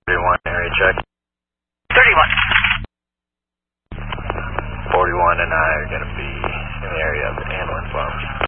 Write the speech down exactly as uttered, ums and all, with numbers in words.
thirty-one, area check. thirty-one. forty-one and I are going to be in the area of the ambulance lounge.